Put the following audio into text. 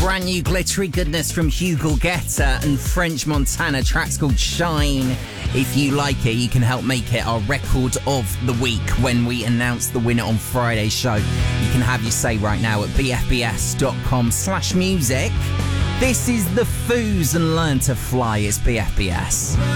brand new glittery goodness from Hugo Guetta and French Montana. Track's called Shine. If you like it, you can help make it our record of the week when we announce the winner on Friday's show. You can have your say right now at bfbs.com/music. This is The Foos and Learn to Fly. It's BFBS.